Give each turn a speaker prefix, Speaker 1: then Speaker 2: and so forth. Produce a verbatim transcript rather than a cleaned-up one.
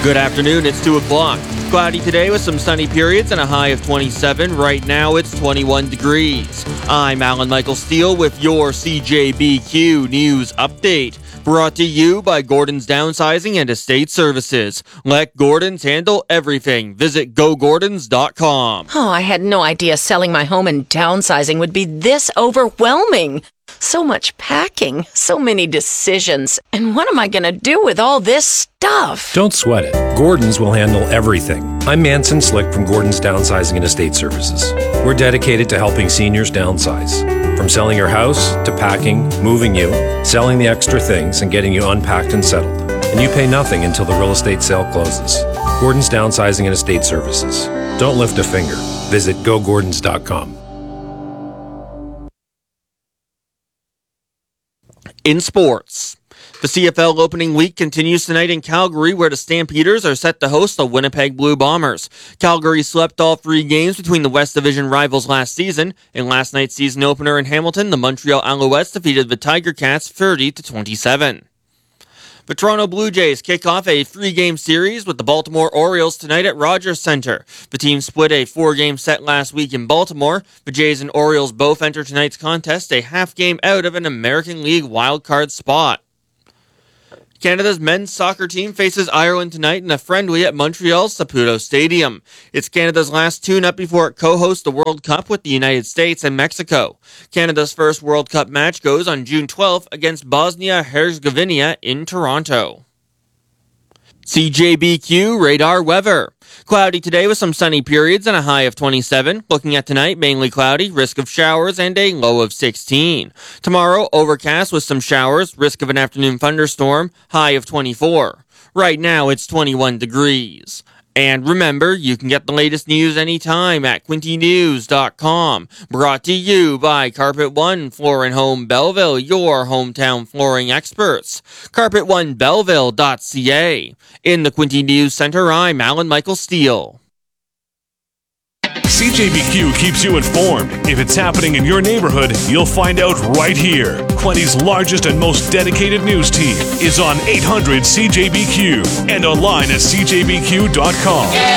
Speaker 1: Good afternoon, it's two o'clock. Cloudy today with some sunny periods and a high of twenty-seven. Right now it's twenty-one degrees. I'm Alan Michael Steele with your C J B Q News Update. Brought to you by Gordon's Downsizing and Estate Services. Let Gordon's handle everything. Visit go gordons dot com.
Speaker 2: Oh, I had no idea selling my home and downsizing would be this overwhelming. So much packing, so many decisions. And what am I going to do with all this stuff?
Speaker 3: Don't sweat it. Gordon's will handle everything. I'm Manson Slick from Gordon's Downsizing and Estate Services. We're dedicated to helping seniors downsize. From selling your house to packing, moving you, selling the extra things, and getting you unpacked and settled. And you pay nothing until the real estate sale closes. Gordon's Downsizing and Estate Services. Don't lift a finger. Visit go gordons dot com.
Speaker 1: In sports, the C F L opening week continues tonight in Calgary, where the Stampeders are set to host the Winnipeg Blue Bombers. Calgary swept all three games between the West Division rivals last season. In last night's season opener in Hamilton, the Montreal Alouettes defeated the Tiger Cats thirty to twenty-seven. The Toronto Blue Jays kick off a three-game series with the Baltimore Orioles tonight at Rogers Center. The team split a four-game set last week in Baltimore. The Jays and Orioles both enter tonight's contest a half game out of an American League wildcard spot. Canada's men's soccer team faces Ireland tonight in a friendly at Montreal's Saputo Stadium. It's Canada's last tune-up before it co-hosts the World Cup with the United States and Mexico. Canada's first World Cup match goes on June twelfth against Bosnia-Herzegovina in Toronto. C J B Q Radar Weather. Cloudy today with some sunny periods and a high of twenty-seven. Looking at tonight, mainly cloudy, risk of showers, and a low of sixteen. Tomorrow, overcast with some showers, risk of an afternoon thunderstorm, high of twenty-four. Right now, it's twenty-one degrees. And remember, you can get the latest news anytime at quinty news dot com. Brought to you by Carpet One Floor and Home Belleville, your hometown flooring experts. carpet one belleville dot c a. In the Quinty News Center, I'm Alan Michael Steele.
Speaker 4: C J B Q keeps you informed. If it's happening in your neighborhood, you'll find out right here. Quinty's largest and most dedicated news team is on eight hundred C J B Q and online at c j b q dot com.